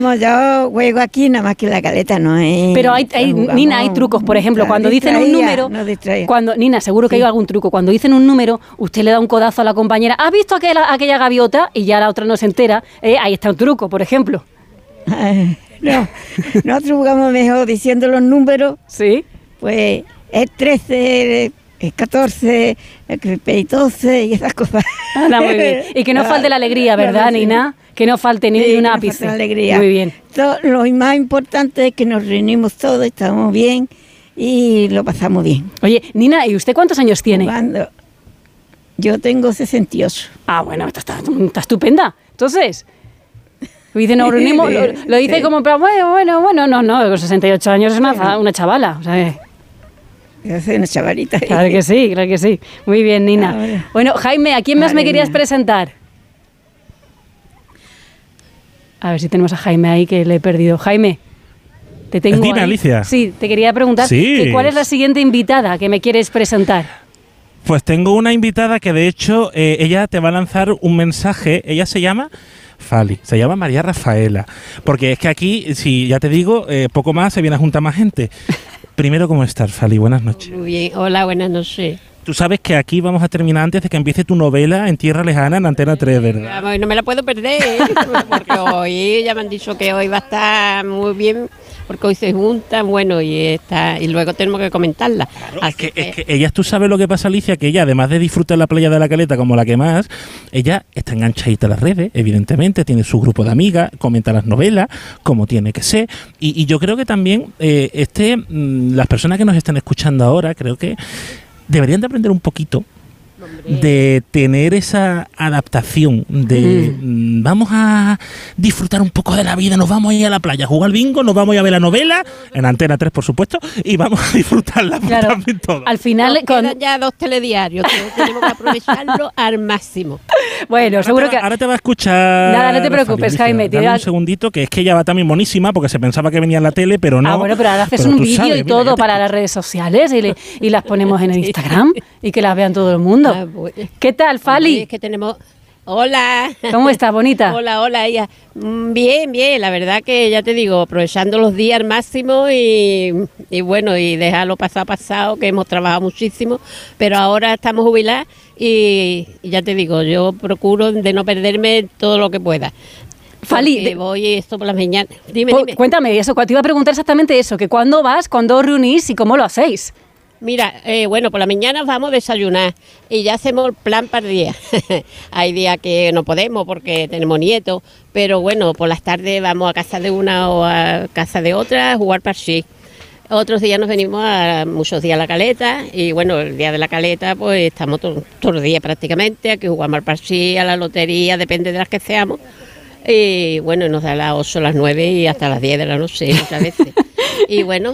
Yo juego aquí, nada más que la caleta no es... Pero Nina, hay trucos, por ejemplo, cuando dicen un número... Nina, seguro que hay algún truco. Cuando dicen un número, usted le da un codazo a la compañera. ¿Has visto aquella gaviota? Y ya la otra no se entera. Ahí está un truco, por ejemplo. No, nosotros jugamos mejor diciendo los números. Sí. Pues es 13, es 14, es 12 y esas cosas. Anda, muy bien. Y que no falte la alegría, ¿verdad, Nina? Que no falte ni un ápice. La alegría. Muy bien. Lo más importante es que nos reunimos todos, estamos bien y lo pasamos bien. Oye, Nina, ¿y usted cuántos años tiene? Yo tengo 68. Ah, bueno, está estupenda. Entonces, dice, nos reunimos, lo dice sí. Como, bueno, no, con 68 años es una chavala, o sea... Yo soy una chavalita. Claro que sí. Muy bien, Nina. Ahora. Bueno, Jaime, ¿a quién más me querías presentar? A ver si tenemos a Jaime ahí, que le he perdido. Jaime, te tengo Dime, ahí. Alicia. Sí, te quería preguntar ¿cuál es la siguiente invitada que me quieres presentar? Pues tengo una invitada que de hecho ella te va a lanzar un mensaje. Ella se llama Fali, se llama María Rafaela. Porque es que aquí, si ya te digo, poco más se viene a juntar más gente. Primero, ¿cómo estás, Fali? Buenas noches. Muy bien, hola, buenas noches. Tú sabes que aquí vamos a terminar antes de que empiece tu novela en Tierra Lejana en Antena 3, ¿verdad? No me la puedo perder, porque hoy ya me han dicho que hoy va a estar muy bien, porque hoy se juntan, bueno, y luego tenemos que comentarla. Claro, es que ella, tú sabes lo que pasa, Alicia, que ella, además de disfrutar la playa de la Caleta como la que más, ella está enganchadita a las redes, evidentemente, tiene su grupo de amigas, comenta las novelas, como tiene que ser, y yo creo que también las personas que nos están escuchando ahora, creo que deberían de aprender un poquito de tener esa adaptación de vamos a disfrutar un poco de la vida, nos vamos a ir a la playa, a jugar al bingo, nos vamos a ir a ver la novela en Antena 3, por supuesto, y vamos a disfrutarla también todo. Al final quedan ya 2 telediarios, tenemos que aprovecharlo al máximo. Bueno, ahora seguro que ahora te va a escuchar. Nada, no te preocupes, Jaime. Dame un segundito, que es que ella va también monísima, porque se pensaba que venía en la tele, pero no. Ah, bueno, pero ahora haces un vídeo y todo para las redes sociales y las ponemos en el Instagram y que las vean todo el mundo. ¿Qué tal, Fali? Es que tenemos... Hola. ¿Cómo estás, bonita? Hola, ella. Bien, la verdad que ya te digo, aprovechando los días al máximo y bueno, y dejarlo pasado, que hemos trabajado muchísimo, pero ahora estamos jubiladas y ya te digo, yo procuro de no perderme todo lo que pueda. Fali, voy esto por las mañanas. Dime. Cuéntame eso, te iba a preguntar exactamente eso, que cuándo vas, cuándo os reunís y cómo lo hacéis. Mira, bueno, por la mañana vamos a desayunar y ya hacemos el plan para el día. Hay días que no podemos porque tenemos nietos, pero bueno, por las tardes vamos a casa de una o a casa de otra a jugar parchís. Otros días nos venimos muchos días a la Caleta y bueno, el día de la Caleta pues estamos todos los días prácticamente, aquí jugamos al parchís, a la lotería, depende de las que seamos. Y bueno, nos da las 8, las 9 y hasta las 10 de la noche muchas veces. Y bueno,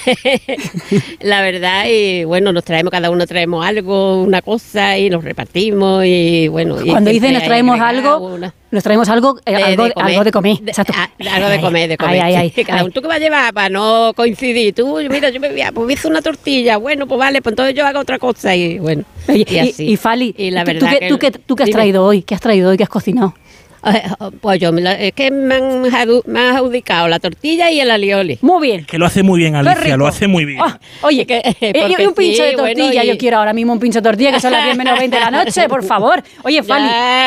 la verdad, y bueno, cada uno traemos algo, una cosa y nos repartimos y bueno. Cuando dicen nos traemos algo, algo de comer. Exacto. Algo de comer. Cada uno, ¿tú qué vas a llevar para no coincidir? Tú, mira, yo me hice una tortilla, bueno, pues vale, pues entonces yo hago otra cosa y bueno. Y así. Y Fali, y la verdad ¿tú qué has traído hoy? ¿Qué has traído hoy? ¿Qué has cocinado? Pues es que me han adjudicado la tortilla y el alioli. Muy bien. Que lo hace muy bien, Alicia, lo hace muy bien. Oye, un pincho de tortilla, bueno, yo quiero ahora mismo un pincho de tortilla, que son las 10 menos 20 de la noche, por favor. Oye, Fali,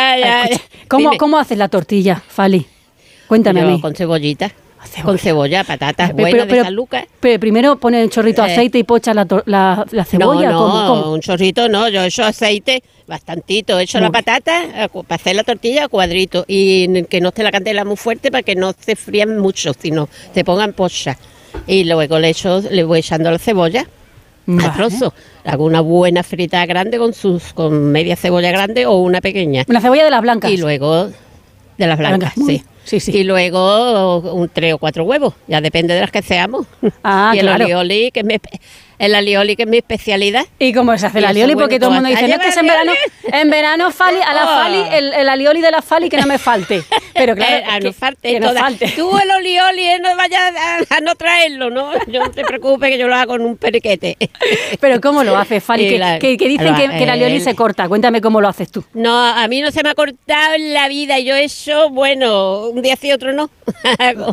¿cómo haces la tortilla, Fali? Cuéntame a mí. Con cebollita. Con cebolla, patatas buenas de San Lucas. Pero primero pones un chorrito de aceite y pochas la cebolla. No, un chorrito no, yo echo aceite bastantito, echo la patata para hacer la tortilla a cuadrito y que no esté la candela muy fuerte para que no se frían mucho, sino se pongan pochas. Y luego le voy echando la cebolla a trozos. Hago una buena frita grande con media cebolla grande o una pequeña. Una cebolla de las blancas. Y luego de las blancas, sí. Sí. Y luego 3 o 4 huevos, ya depende de las que seamos. Ah, y el claro. alioli, El alioli, que es mi especialidad. ¿Y cómo se hace el alioli? Porque todo el mundo dice, no, es que es en verano Fali, a la Fali, el alioli de la Fali que no me falte. Pero claro, que no falte. Tú el alioli no vayas a no traerlo, ¿no? No te preocupes que yo lo hago con un periquete. Pero ¿cómo lo haces, Fali? Que dicen que el alioli se corta. Cuéntame cómo lo haces tú. No, a mí no se me ha cortado en la vida. Yo eso, bueno, un día sí, otro no.